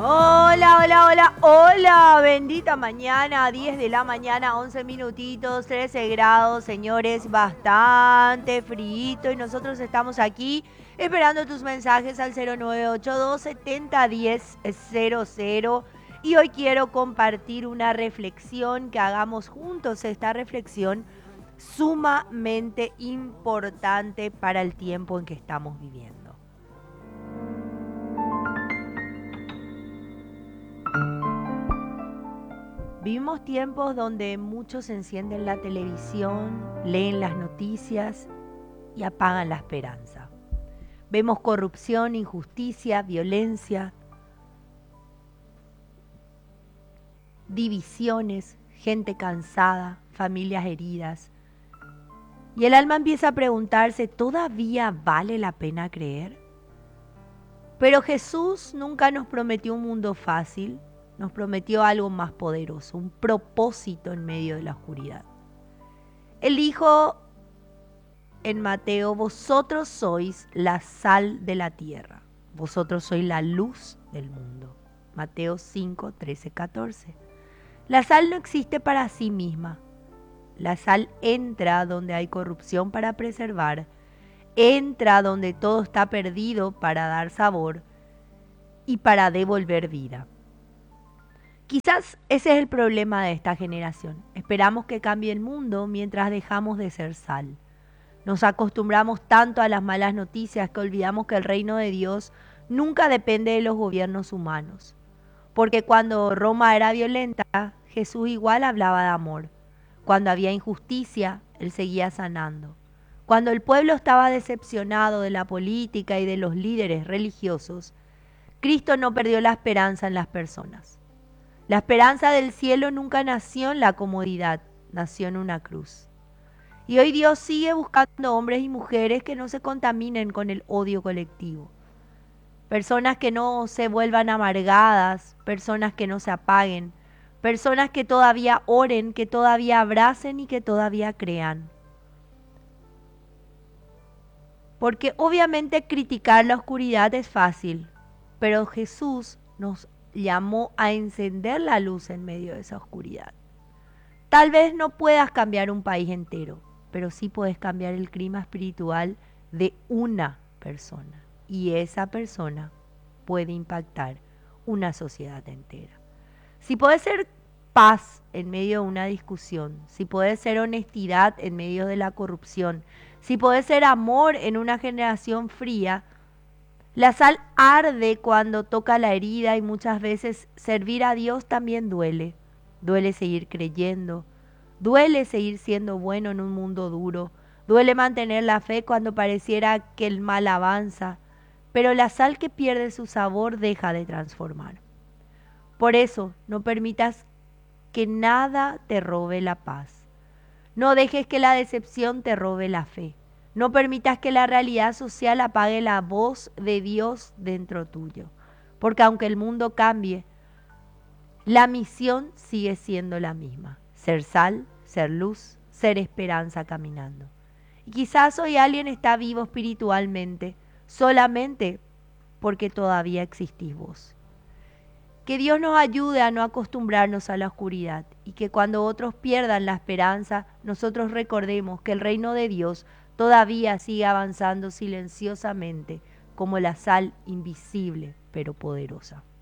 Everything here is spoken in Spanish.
Hola, hola, hola, hola, bendita mañana, 10 de la mañana, 11 minutitos, 13 grados, señores, bastante frío y nosotros estamos aquí esperando tus mensajes al 0982 70 10 00 y hoy quiero compartir una reflexión, que hagamos juntos esta reflexión sumamente importante para el tiempo en que estamos viviendo. Vivimos tiempos donde muchos encienden la televisión, leen las noticias y apagan la esperanza. Vemos corrupción, injusticia, violencia, divisiones, gente cansada, familias heridas. Y el alma empieza a preguntarse, ¿todavía vale la pena creer? Pero Jesús nunca nos prometió un mundo fácil. Nos prometió algo más poderoso, un propósito en medio de la oscuridad. Él dijo en Mateo, vosotros sois la sal de la tierra, vosotros sois la luz del mundo. Mateo 5, 13, 14. La sal no existe para sí misma. La sal entra donde hay corrupción para preservar, entra donde todo está perdido para dar sabor y para devolver vida. Quizás ese es el problema de esta generación. Esperamos que cambie el mundo mientras dejamos de ser sal. Nos acostumbramos tanto a las malas noticias que olvidamos que el reino de Dios nunca depende de los gobiernos humanos. Porque cuando Roma era violenta, Jesús igual hablaba de amor. Cuando había injusticia, Él seguía sanando. Cuando el pueblo estaba decepcionado de la política y de los líderes religiosos, Cristo no perdió la esperanza en las personas. La esperanza del cielo nunca nació en la comodidad, nació en una cruz. Y hoy Dios sigue buscando hombres y mujeres que no se contaminen con el odio colectivo. Personas que no se vuelvan amargadas, personas que no se apaguen, personas que todavía oren, que todavía abracen y que todavía crean. Porque obviamente criticar la oscuridad es fácil, pero Jesús nos llamó a encender la luz en medio de esa oscuridad. Tal vez no puedas cambiar un país entero, pero sí puedes cambiar el clima espiritual de una persona. Y esa persona puede impactar una sociedad entera. Si puede ser paz en medio de una discusión, si puede ser honestidad en medio de la corrupción, si puede ser amor en una generación fría, la sal arde cuando toca la herida y muchas veces servir a Dios también duele. Duele seguir creyendo, duele seguir siendo bueno en un mundo duro, duele mantener la fe cuando pareciera que el mal avanza, pero la sal que pierde su sabor deja de transformar. Por eso, no permitas que nada te robe la paz. No dejes que la decepción te robe la fe. No permitas que la realidad social apague la voz de Dios dentro tuyo. Porque aunque el mundo cambie, la misión sigue siendo la misma. Ser sal, ser luz, ser esperanza caminando. Y quizás hoy alguien está vivo espiritualmente solamente porque todavía existís vos. Que Dios nos ayude a no acostumbrarnos a la oscuridad y que cuando otros pierdan la esperanza, nosotros recordemos que el reino de Dios todavía sigue avanzando silenciosamente como la sal invisible pero poderosa.